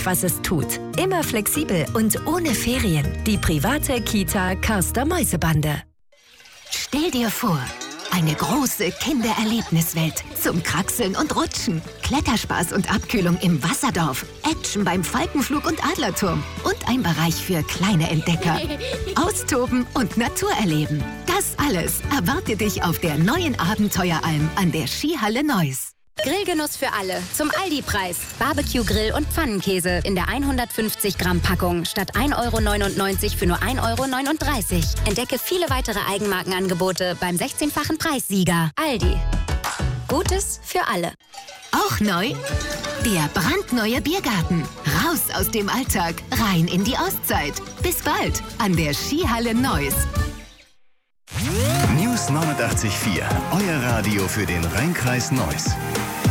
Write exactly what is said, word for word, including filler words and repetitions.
weiß, was es tut. Immer flexibel und ohne Ferien. Die private Kita Karster-Mäusebande. Stell dir vor, eine große Kindererlebniswelt zum Kraxeln und Rutschen. Kletterspaß und Abkühlung im Wasserdorf. Action beim Falkenflug und Adlerturm. Und ein Bereich für kleine Entdecker. Austoben und Natur erleben. Das alles erwartet dich auf der neuen Abenteueralm an der Skihalle Neuss. Grillgenuss für alle. Zum Aldi-Preis. Barbecue-Grill und Pfannenkäse in der hundertfünfzig Gramm Packung statt ein Euro neunundneunzig für nur ein Euro neununddreißig. Entdecke viele weitere Eigenmarkenangebote beim sechzehnfachen Preissieger. Aldi. Gutes für alle. Auch neu? Der brandneue Biergarten. Raus aus dem Alltag, rein in die Auszeit. Bis bald an der Skihalle Neuss. News neunundachtzig Komma vier. Euer Radio für den Rheinkreis Neuss.